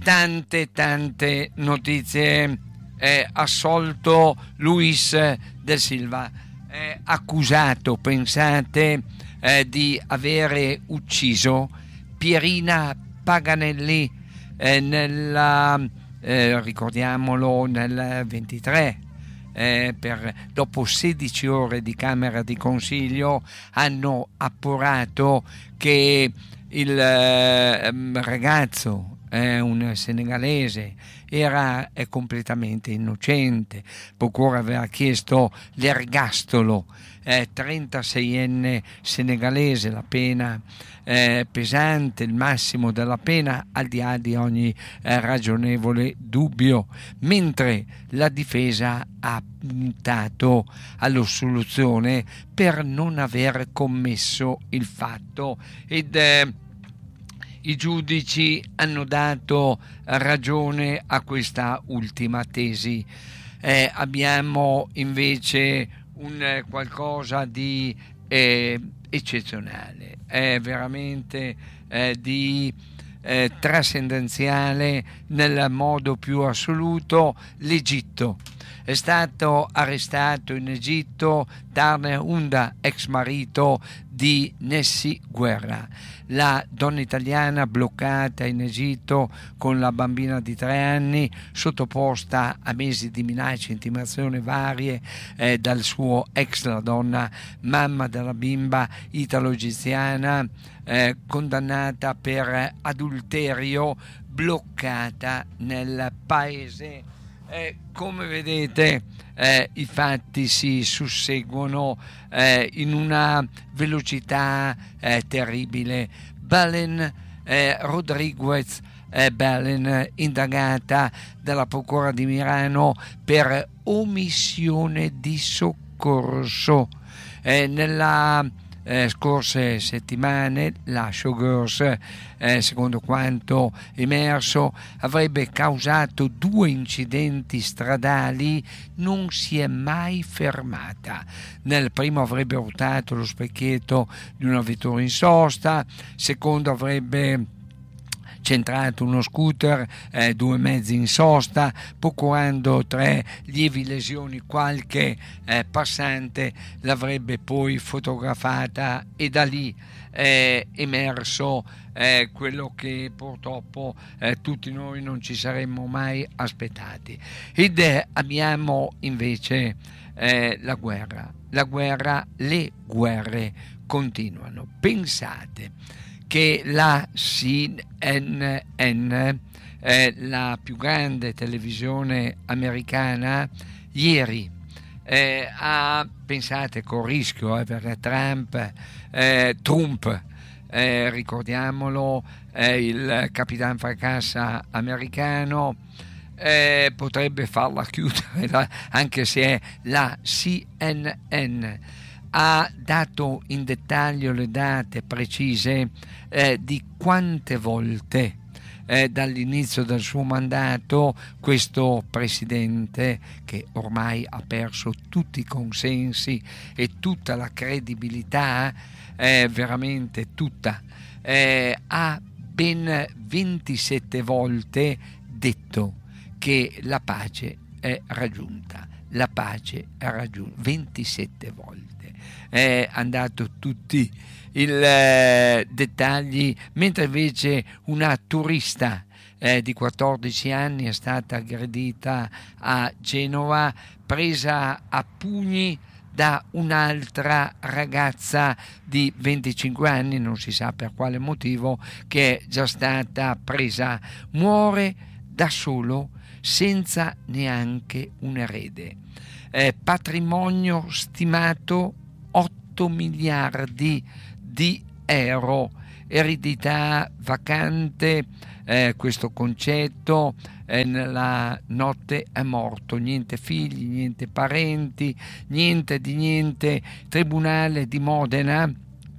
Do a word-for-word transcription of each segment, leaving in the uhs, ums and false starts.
tante tante notizie. È assolto Luis de Silva, è accusato, pensate, eh, di avere ucciso Pierina Paganelli eh, nella, eh, ricordiamolo, nel ventitré. Eh, per, dopo sedici ore di Camera di Consiglio hanno appurato che il eh, ragazzo, eh, un senegalese, era è completamente innocente. Procura aveva chiesto l'ergastolo, eh, trentaseienne senegalese, la pena eh, pesante, il massimo della pena al di là di ogni eh, ragionevole dubbio, mentre la difesa ha puntato all'assoluzione per non aver commesso il fatto ed eh, i giudici hanno dato ragione a questa ultima tesi. Eh, abbiamo invece un eh, qualcosa di eh, eccezionale, è veramente eh, di eh, trascendenziale nel modo più assoluto. L'Egitto. È stato arrestato in Egitto Tarne Hunda, ex marito di Nessi Guerra, la donna italiana bloccata in Egitto con la bambina di tre anni, sottoposta a mesi di minacce e intimidazioni varie eh, dal suo ex, la donna mamma della bimba italo-egiziana, eh, condannata per adulterio, bloccata nel paese. Eh, come vedete eh, i fatti si susseguono eh, in una velocità eh, terribile. Belen eh, Rodriguez eh, Belen, indagata dalla Procura di Milano per omissione di soccorso. Eh, nella Eh, scorse settimane la Showgirls, eh, secondo quanto emerso, avrebbe causato due incidenti stradali, non si è mai fermata. Nel primo avrebbe urtato lo specchietto di una vettura in sosta, secondo avrebbe centrato uno scooter, eh, due mezzi in sosta, procurando tre lievi lesioni. Qualche eh, passante l'avrebbe poi fotografata e da lì è emerso eh, quello che purtroppo eh, tutti noi non ci saremmo mai aspettati. Ed eh, abbiamo invece eh, la guerra. La guerra, le guerre continuano. Pensate che la C N N, eh, la più grande televisione americana, ieri eh, ha, pensate, con rischio eh, per Trump, eh, Trump eh, ricordiamolo, eh, il Capitan Fracassa americano, eh, potrebbe farla chiudere, anche se è la C N N. Ha dato in dettaglio le date precise eh, di quante volte eh, dall'inizio del suo mandato questo presidente, che ormai ha perso tutti i consensi e tutta la credibilità, eh, veramente tutta, eh, ha ben ventisette volte detto che la pace è raggiunta. La pace è raggiunta ventisette volte. È andato tutti i eh, dettagli, mentre invece una turista eh, di quattordici anni è stata aggredita a Genova, presa a pugni da un'altra ragazza di venticinque anni, non si sa per quale motivo, che è già stata presa. Muore da solo, senza neanche un erede. Eh, patrimonio stimato otto miliardi di euro, eredità vacante, eh, questo concetto, eh, nella notte è morto, niente figli, niente parenti, niente di niente. Tribunale di Modena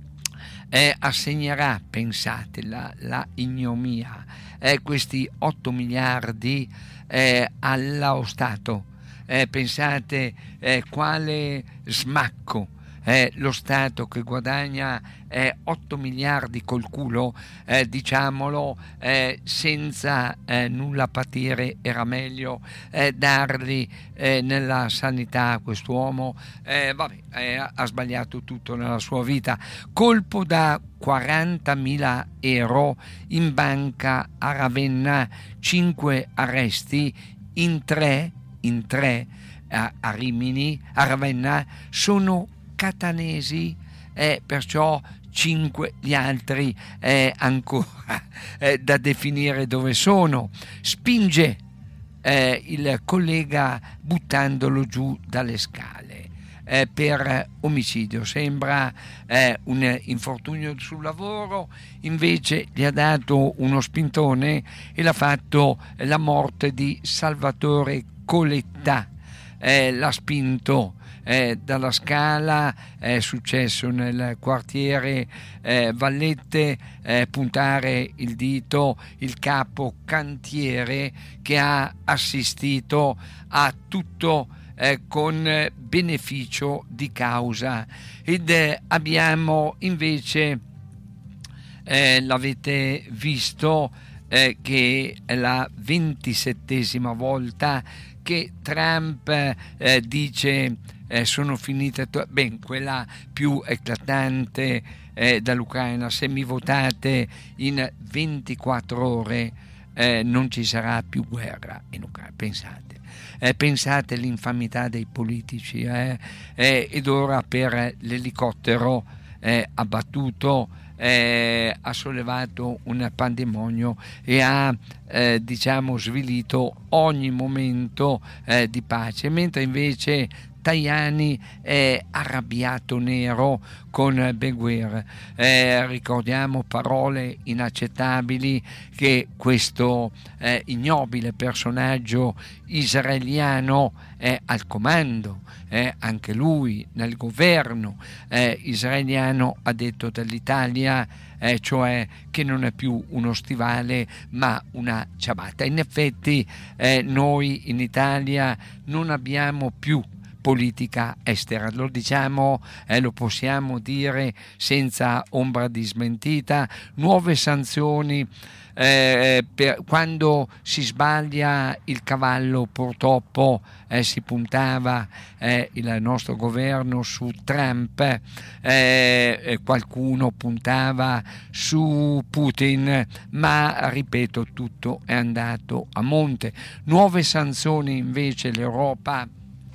eh, assegnerà, pensate, la, la ignomia, eh, questi otto miliardi eh, allo Stato. Eh, pensate eh, quale smacco eh, lo Stato che guadagna eh, otto miliardi col culo, eh, diciamolo, eh, senza eh, nulla patire, era meglio eh, darli eh, nella sanità a quest'uomo. eh, vabbè, eh, ha sbagliato tutto nella sua vita. Colpo da quarantamila euro in banca a Ravenna, cinque arresti in tre, in tre a, a Rimini, a Ravenna, sono catanesi, eh, perciò cinque gli altri eh, ancora eh, da definire dove sono. Spinge eh, il collega buttandolo giù dalle scale eh, per omicidio. Sembra eh, un infortunio sul lavoro, invece gli ha dato uno spintone e l'ha fatto la morte di Salvatore Coletta. Eh, l'ha spinto eh, dalla scala, è successo nel quartiere eh, Vallette, eh, puntare il dito il capo cantiere che ha assistito a tutto eh, con beneficio di causa. Ed eh, abbiamo invece, eh, l'avete visto, eh, che è la ventisettesima volta che Trump eh, dice eh, sono finite to- ben quella più eclatante eh, dall'Ucraina: se mi votate in ventiquattro ore eh, non ci sarà più guerra in Ucraina. Pensate, eh, pensate all'infamità dei politici, eh? Eh, ed ora per l'elicottero eh, abbattuto Eh, ha sollevato un pandemonio e ha eh, diciamo svilito ogni momento eh, di pace, mentre invece Tajani è arrabbiato nero con Beguer. Eh, ricordiamo parole inaccettabili che questo eh, ignobile personaggio israeliano è al comando, eh, anche lui nel governo eh, israeliano, ha detto dell'Italia, eh, cioè che non è più uno stivale ma una ciabatta. In effetti eh, noi in Italia non abbiamo più politica estera, lo diciamo, eh, lo possiamo dire senza ombra di smentita. Nuove sanzioni eh, per, quando si sbaglia il cavallo, purtroppo eh, si puntava eh, il nostro governo su Trump, eh, qualcuno puntava su Putin, ma ripeto, tutto è andato a monte. Nuove sanzioni invece l'Europa,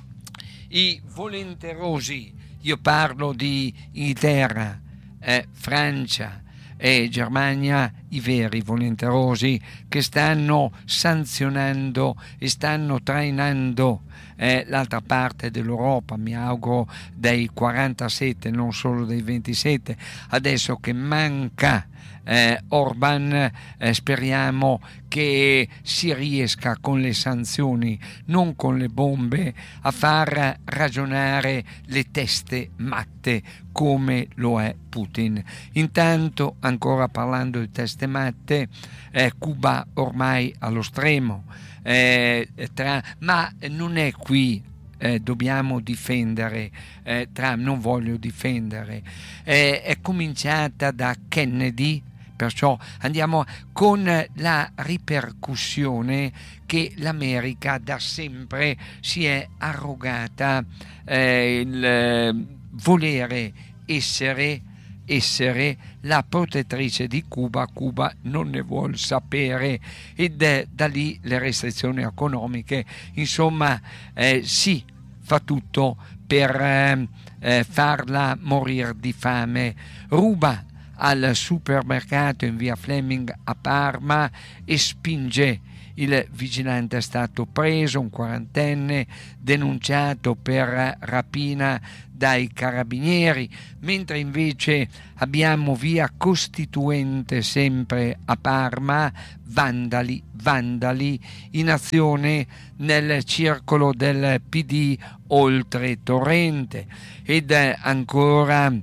i volenterosi, io parlo di Inghilterra, eh, Francia e Germania, i veri volenterosi che stanno sanzionando e stanno trainando eh, l'altra parte dell'Europa, mi auguro dei quarantasette, non solo dei ventisette, adesso che manca Eh, Orban, eh, speriamo che si riesca con le sanzioni, non con le bombe, a far ragionare le teste matte come lo è Putin. Intanto, ancora parlando di teste matte, eh, Cuba ormai allo stremo, eh, tra, ma non è qui. Eh, dobbiamo difendere eh, Trump, non voglio difendere, eh, è cominciata da Kennedy, perciò andiamo con la ripercussione che l'America da sempre si è arrogata eh, il eh, volere essere essere la protettrice di Cuba. Cuba non ne vuol sapere ed è da lì le restrizioni economiche, insomma eh, sì, fa tutto per eh, eh, farla morire di fame. Ruba al supermercato in via Fleming a Parma e spinge. Il vigilante è stato preso, un quarantenne, denunciato per rapina dai carabinieri, mentre invece abbiamo via Costituente, sempre a Parma, vandali, vandali in azione nel circolo del P D oltre Torrente. Ed ancora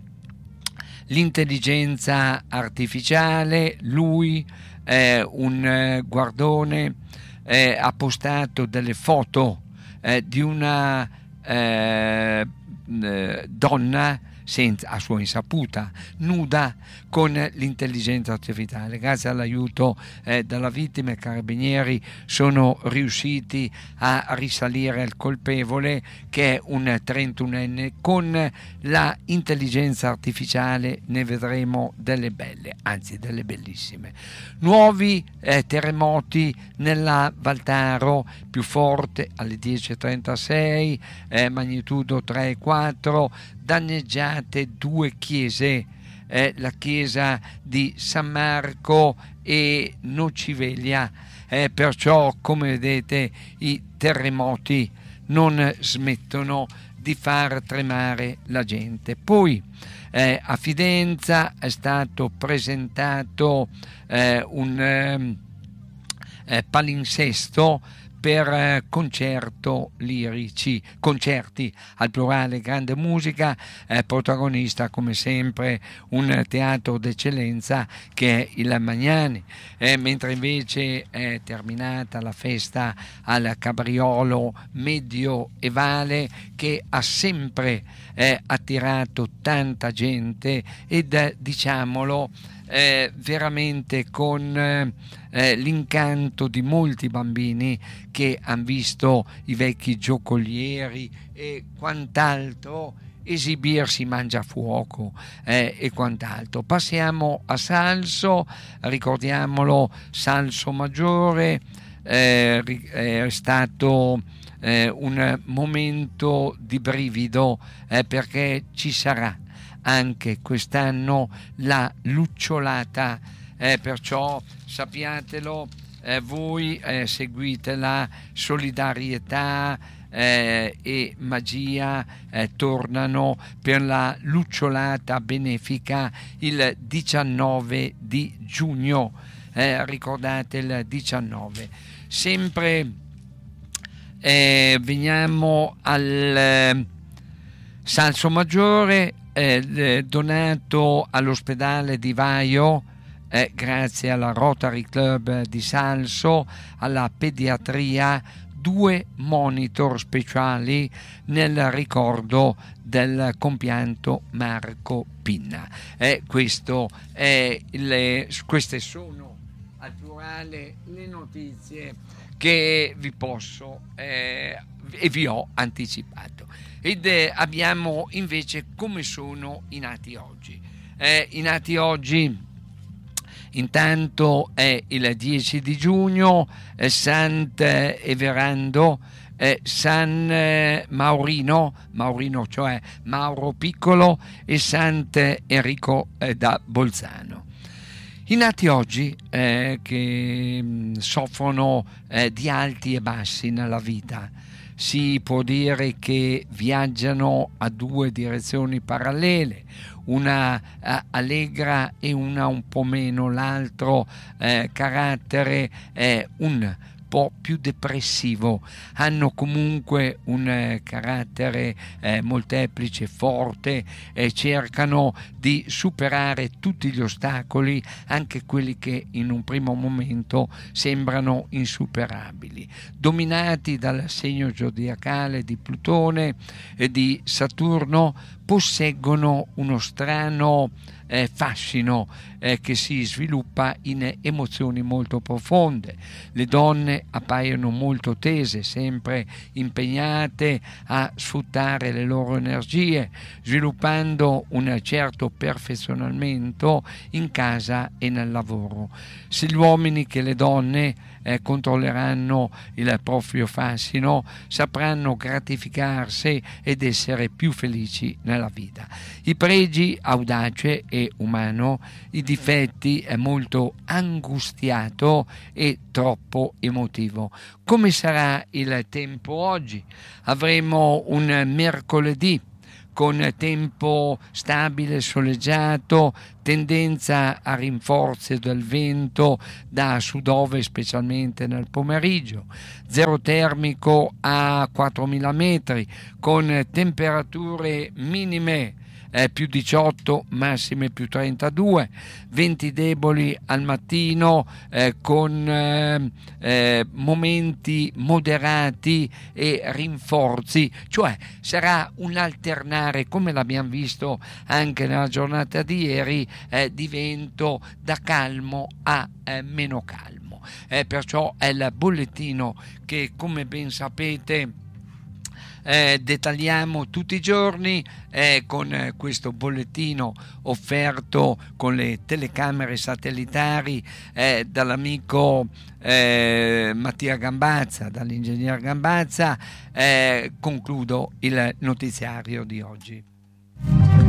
l'intelligenza artificiale, lui eh, un eh, guardone eh, ha postato delle foto eh, di una eh, eh, donna senza, a sua insaputa, nuda, con l'intelligenza artificiale. Grazie all'aiuto eh, della vittima, i carabinieri sono riusciti a risalire al colpevole, che è un trentunenne. Con la intelligenza artificiale ne vedremo delle belle, anzi delle bellissime. Nuovi eh, terremoti nella Valtaro, più forte alle dieci e trentasei, eh, magnitudo tre e quattro, danneggiate due chiese, eh, la chiesa di San Marco e Nociveglia, eh, perciò come vedete i terremoti non smettono di far tremare la gente. Poi eh, a Fidenza è stato presentato eh, un eh, eh, palinsesto per eh, concerto lirici, concerti al plurale, grande musica, eh, protagonista come sempre un teatro d'eccellenza che è il Magnani, eh, mentre invece è terminata la festa al Cabriolo medievale, che ha sempre eh, attirato tanta gente ed eh, diciamolo Eh, veramente con eh, l'incanto di molti bambini che hanno visto i vecchi giocolieri e quant'altro esibirsi, mangiafuoco eh, e quant'altro. Passiamo a Salso, ricordiamolo, Salso Maggiore, eh, è stato eh, un momento di brivido eh, perché ci sarà anche quest'anno la lucciolata, eh, perciò sappiatelo, eh, voi eh, seguite la solidarietà eh, e magia eh, tornano per la lucciolata benefica il diciannove di giugno, eh, ricordate il diciannove. Sempre eh, veniamo al eh, Salso Maggiore, Eh, donato all'ospedale di Vaio eh, grazie alla Rotary Club di Salso, alla pediatria, due monitor speciali nel ricordo del compianto Marco Pinna. Eh, questo è le, queste sono al plurale le notizie che vi posso eh, e vi ho anticipato. Ed eh, abbiamo invece come sono i nati oggi. Eh, I nati oggi intanto è il dieci di giugno, eh, Sant'Everando, eh, San eh, Maurino, Maurino cioè Mauro Piccolo, e Sant'Enrico eh, da Bolzano. I nati oggi eh, che mh, soffrono eh, di alti e bassi nella vita, si può dire che viaggiano a due direzioni parallele, una eh, allegra e una un po' meno, l'altro eh, carattere è un po' più depressivo, hanno comunque un eh, carattere eh, molteplice, forte, e cercano di superare tutti gli ostacoli, anche quelli che in un primo momento sembrano insuperabili. Dominati dal segno zodiacale di Plutone e di Saturno, posseggono uno strano eh, fascino eh, che si sviluppa in emozioni molto profonde. Le donne appaiono molto tese, sempre impegnate a sfruttare le loro energie, sviluppando un certo perfezionamento in casa e nel lavoro. Se gli uomini che le donne eh, controlleranno il proprio fascino, sapranno gratificarsi ed essere più felici nella vita. I pregi, audace e umano; i difetti, è molto angustiato e troppo emotivo. Come sarà il tempo oggi? Avremo un mercoledì con tempo stabile, soleggiato, tendenza a rinforzi del vento da sud-ovest, specialmente nel pomeriggio, zero termico a quattromila metri, con temperature minime eh, più diciotto, massime più trentadue, venti deboli al mattino eh, con eh, eh, momenti moderati e rinforzi, cioè sarà un alternare, come l'abbiamo visto anche nella giornata di ieri, eh, di vento da calmo a eh, meno calmo. Eh, perciò è il bollettino che, come ben sapete, Eh, dettagliamo tutti i giorni eh, con eh, questo bollettino offerto con le telecamere satellitari eh, dall'amico eh, Mattia Gambazza, dall'ingegner Gambazza. Eh, concludo il notiziario di oggi.